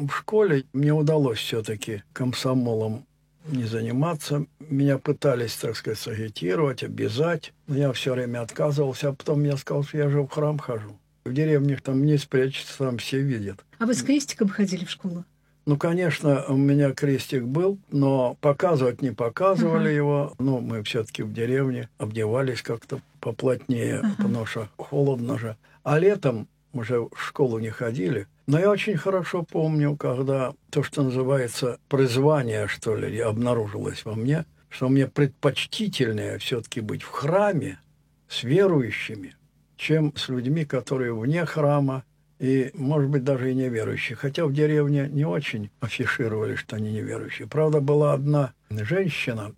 В школе мне удалось все-таки комсомолом не заниматься. Меня пытались, так сказать, сагитировать, обязать. Но я все время отказывался. А потом я сказал, что я же в храм хожу. В деревнях там не спрячется, там все видят. А вы с крестиком ходили в школу? Ну, конечно, у меня крестик был, но показывать не показывали его. Но мы все-таки в деревне обдевались как-то поплотнее, потому что холодно же. А летом уже в школу не ходили. Но я очень хорошо помню, когда то, что называется призвание, что ли, обнаружилось во мне, что мне предпочтительнее все-таки быть в храме с верующими, чем с людьми, которые вне храма, и, может быть, даже и неверующие. Хотя в деревне не очень афишировали, что они неверующие. Правда, была одна женщина,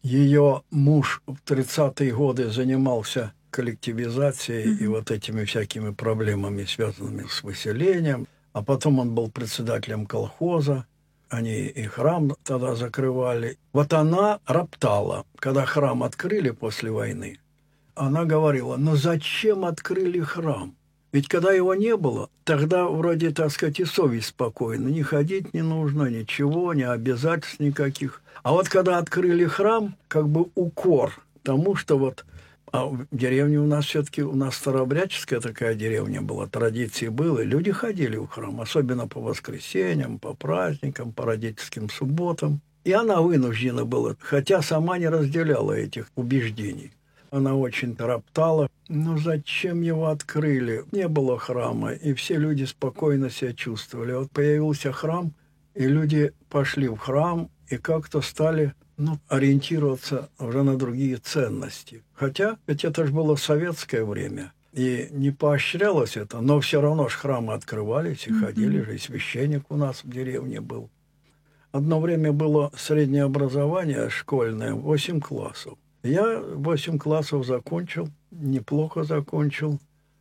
ее муж в 30-е годы занимался коллективизацией и вот этими всякими проблемами, связанными с выселением. А потом он был председателем колхоза. Они и храм тогда закрывали. Вот она роптала, когда храм открыли после войны. Она говорила, ну зачем открыли храм? Ведь когда его не было, тогда вроде, так сказать, и совесть спокойна. Не ходить не нужно, ничего, ни обязательств никаких. А вот когда открыли храм, как бы укор тому, что вот... А в деревне у нас все-таки, у нас старообрядческая такая деревня была, традиции были. Люди ходили в храм, особенно по воскресеньям, по праздникам, по родительским субботам. И она вынуждена была, хотя сама не разделяла этих убеждений. Она очень роптала. Ну, зачем его открыли? Не было храма, и все люди спокойно себя чувствовали. Вот появился храм, и люди пошли в храм, и как-то стали ориентироваться уже на другие ценности. Хотя, ведь это же было советское время, и не поощрялось это, но все равно ж храмы открывались, и ходили же, и священник у нас в деревне был. Одно время было среднее образование школьное, 8 классов. Я 8 классов закончил, неплохо закончил.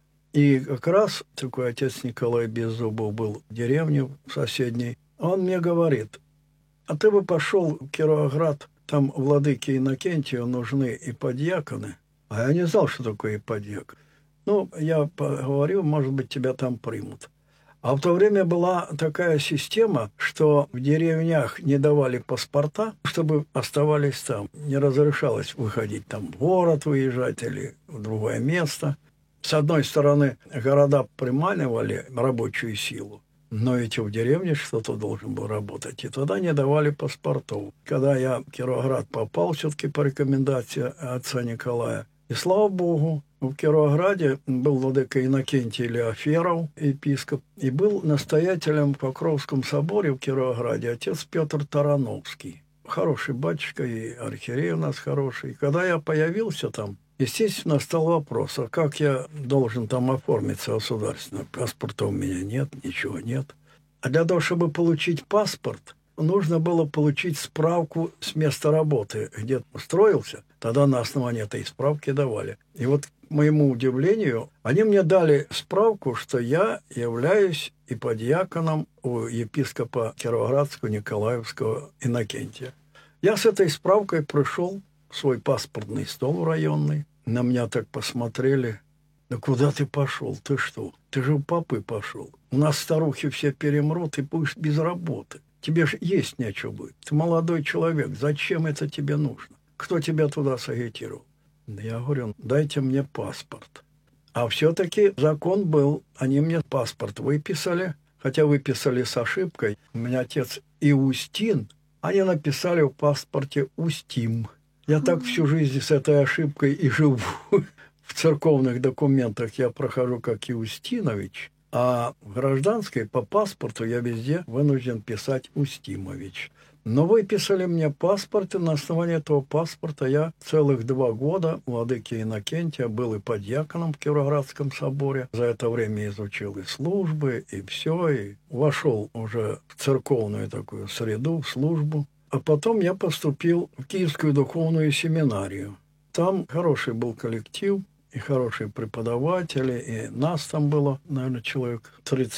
И как раз такой отец Николай Беззубов был в деревне в соседней. Он мне говорит, а ты бы пошел в Кировоград, там владыке Иннокентию нужны иподьяконы. А я не знал, что такое иподьякон. Ну, я поговорю, может быть, тебя там примут. А в то время была такая система, что в деревнях не давали паспорта, чтобы оставались там. Не разрешалось выходить там в город, выезжать или в другое место. С одной стороны, города приманивали рабочую силу, но ведь в деревне что-то должен был работать. И тогда не давали паспортов. Когда я в Кировоград попал, все-таки по рекомендации отца Николая, и слава Богу, в Кировограде был владыка Иннокентий Леоферов, епископ, и был настоятелем в Покровском соборе в Кировограде отец Петр Тарановский. Хороший батюшка, и архиерей у нас хороший. И когда я появился там, естественно, стал вопрос, а как я должен там оформиться государственно? Паспорта у меня нет, ничего нет. А для того, чтобы получить паспорт, нужно было получить справку с места работы, где устроился. Тогда на основании этой справки давали. И вот, к моему удивлению, они мне дали справку, что я являюсь иподьяконом у епископа Кировоградского Николаевского Иннокентия. Я с этой справкой пришел в свой паспортный стол районный. На меня так посмотрели. Да куда ты пошел? Ты что? Ты же в попы пошел. У нас старухи все перемрут, и будешь без работы. Тебе же есть нечего будет. Ты молодой человек. Зачем это тебе нужно? Кто тебя туда сагитировал? Я говорю, дайте мне паспорт. А все-таки закон был. Они мне паспорт выписали. Хотя выписали с ошибкой. У меня отец Иустин. Они написали в паспорте Устим. Я так всю жизнь с этой ошибкой и живу. В церковных документах я прохожу как Иустинович, а в гражданской по паспорту я везде вынужден писать Устимович. Но выписали мне паспорт, и на основании этого паспорта я целых 2 года владыки Иннокентия был иподьяконом в Кировоградском соборе. За это время изучил и службы, и все, и вошел уже в церковную такую среду, в службу. А потом я поступил в Киевскую духовную семинарию. Там хороший был коллектив, и хорошие преподаватели, и нас там было, наверное, человек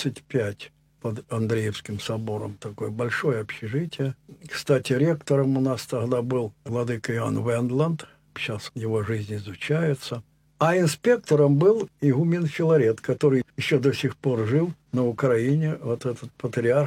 35 под Андреевским собором. Такое большое общежитие. Кстати, ректором у нас тогда был владыка Иоанн Вендланд. Сейчас его жизнь изучается. А инспектором был игумен Филарет, который еще до сих пор жил на Украине. Вот этот патриарх